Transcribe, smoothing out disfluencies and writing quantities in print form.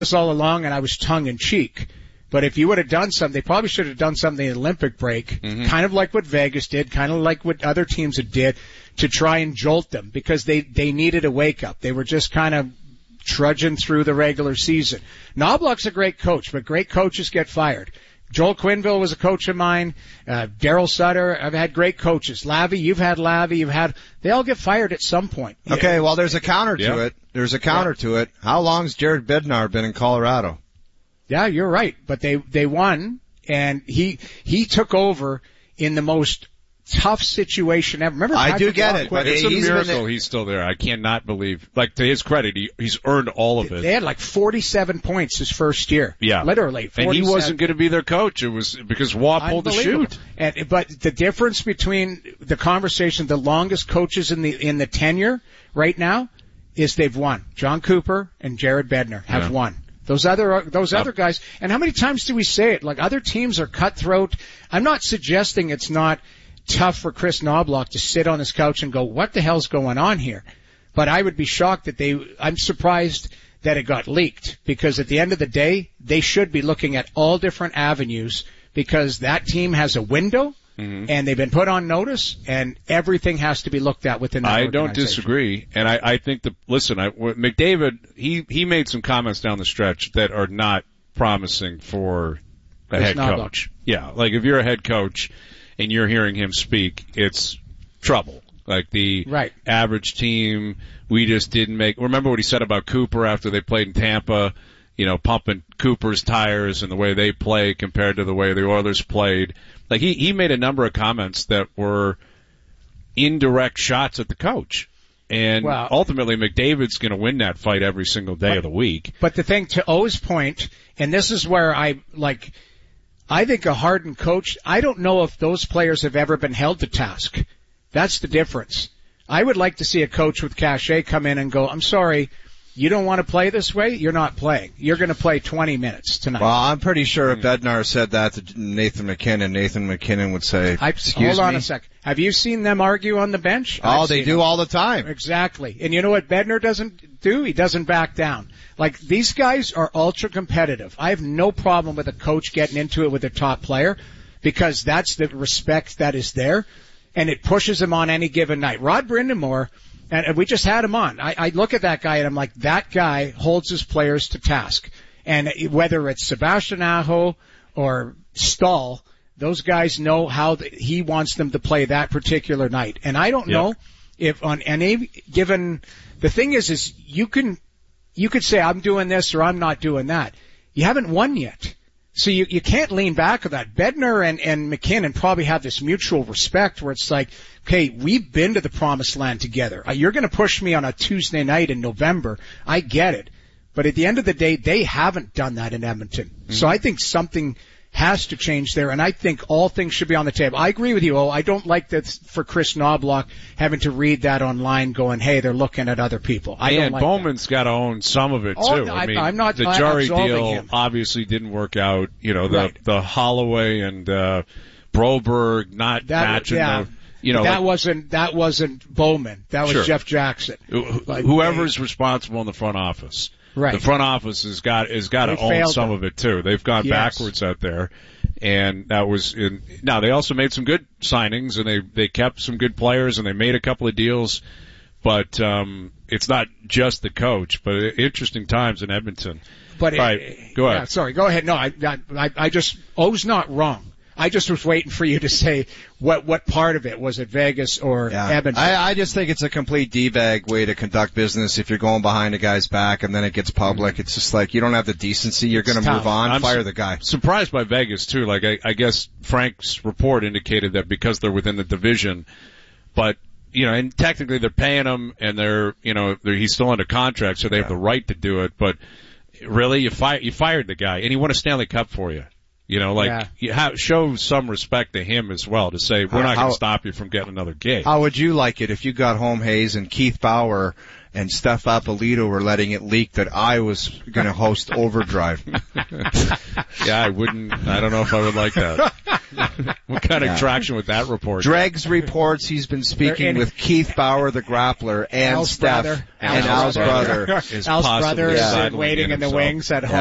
this all along, and I was tongue-in-cheek. But if you would have done something, they probably should have done something in the Olympic break, kind of like what Vegas did, kind of like what other teams had did, to try and jolt them, because they needed a wake-up. They were just kind of trudging through the regular season. Knobloch's a great coach, but great coaches get fired. Joel Quenneville was a coach of mine. Daryl Sutter, I've had great coaches. Lavi, you've had Lavi, they all get fired at some point. Okay, well, there's a counter to it. There's a counter to it. How long's Jared Bednar been in Colorado? Yeah, you're right. But they won, and he took over in the most tough situation ever. Remember, I do get it, but it's a miracle he's still there. I cannot believe, like, to his credit, he's earned all of it. They had like 47 points his first year. Yeah. Literally. 47. And he wasn't going to be their coach. It was because Waugh pulled the chute. But the difference between the conversation, the longest coaches in the tenure right now, is they've won. John Cooper and Jared Bednar have won. Those other guys. And how many times do we say it? Like, other teams are cutthroat. I'm not suggesting it's not tough for Chris Knobloch to sit on his couch and go, what the hell's going on here? But I would be shocked I'm surprised that it got leaked, because at the end of the day, they should be looking at all different avenues, because that team has a window, and they've been put on notice, and everything has to be looked at within that organization. I don't disagree, and I think McDavid, he made some comments down the stretch that are not promising for a head coach. Yeah, like if you're a head coach and you're hearing him speak, it's trouble. Like the average team, we just didn't make. Remember what he said about Cooper after they played in Tampa, pumping Cooper's tires and the way they play compared to the way the Oilers played. Like he made a number of comments that were indirect shots at the coach. And ultimately McDavid's going to win that fight every single day of the week. But the thing, to O's point, and this is where I think a hardened coach, I don't know if those players have ever been held to task. That's the difference. I would like to see a coach with cachet come in and go, I'm sorry, you don't want to play this way? You're not playing. You're going to play 20 minutes tonight. Well, I'm pretty sure if Bednar said that to Nathan McKinnon would say, excuse me. Hold on a sec. Have you seen them argue on the bench? Oh, they do all the time. Exactly. And you know what Bednar doesn't do? He doesn't back down. Like, these guys are ultra competitive. I have no problem with a coach getting into it with a top player, because that's the respect that is there, and it pushes him on any given night. Rod Brind'Amour, and we just had him on. I look at that guy and I'm like, that guy holds his players to task. And whether it's Sebastian Aho or Stahl, those guys know how he wants them to play that particular night. And I don't know if on any given, the thing is you could say, I'm doing this or I'm not doing that. You haven't won yet. So you can't lean back on that. Bednar and McKinnon probably have this mutual respect where it's like, okay, we've been to the promised land together. You're going to push me on a Tuesday night in November. I get it. But at the end of the day, they haven't done that in Edmonton. Mm-hmm. So I think something has to change there, and I think all things should be on the table. I agree with you, I don't like that for Chris Knobloch having to read that online going, hey, they're looking at other people. And Bowman's got to own some of it, too. I'm not the Jarry deal him. Obviously didn't work out. The Holloway and Broberg not matching that wasn't Bowman. That was Jeff Jackson. Whoever's responsible in the front office. Right. The front office has got to own some of it too. They've gone backwards out there, and that was now they also made some good signings, and they kept some good players, and they made a couple of deals, but it's not just the coach. But interesting times in Edmonton. But all right, go ahead. Yeah, sorry, go ahead. No, I just O's not wrong. I just was waiting for you to say what part of it was it Vegas or Edmonton. I just think it's a complete D-bag way to conduct business if you're going behind a guy's back and then it gets public. It's just like you don't have the decency. You're going to move on, fire the guy. Surprised by Vegas, too. Like, I guess Frank's report indicated that because they're within the division, but, and technically they're paying him and he's still under contract, so they have the right to do it. But really, you fired the guy and he won a Stanley Cup for you. You show some respect to him as well to say, we're not going to stop you from getting another gig. How would you like it if you got home, Hayes, and Keith Bauer and Steph Apolito were letting it leak that I was going to host Overdrive? Yeah, I wouldn't. I don't know if I would like that. What kind of traction with that report? Dregs reports he's been speaking with Keith Bauer, the grappler, and Steph, and Al's brother. Al's brother is waiting in the wings at home.